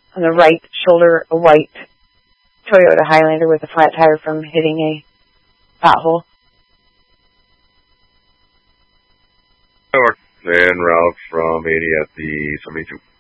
on the right shoulder, a white Toyota Highlander with a flat tire from hitting a pothole. And Ralph from 80 at the 72.